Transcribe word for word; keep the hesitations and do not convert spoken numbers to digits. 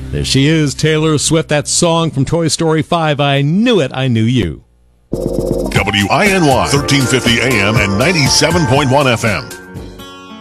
There she is, Taylor Swift, that song from Toy Story five, I Knew It, I Knew You. W I N Y, thirteen fifty A M and ninety-seven point one F M.